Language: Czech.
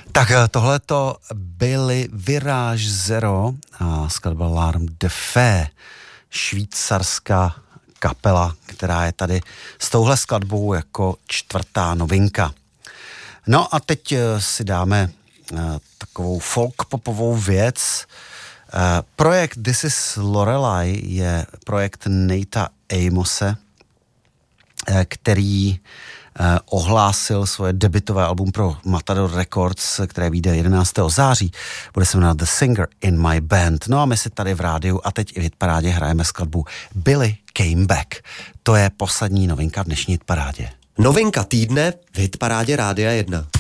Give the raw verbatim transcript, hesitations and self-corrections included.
Tak tohle to byly Virage Zero a skladba L'Arme de Fée, švýcarská kapela, která je tady s touhle skladbou jako čtvrtá novinka. No a teď si dáme takovou folk popovou věc. Projekt This is Lorelei je projekt Natea Amose, který ohlásil svoje debutové album pro Matador Records, které vyjde jedenáctého září. Bude se jmenovat The Singer in My Band. No a my si tady v rádiu a teď i v hitparádě hrajeme skladbu Billy Came Back. To je poslední novinka v dnešní hitparádě. Novinka týdne v hitparádě Rádia jedna.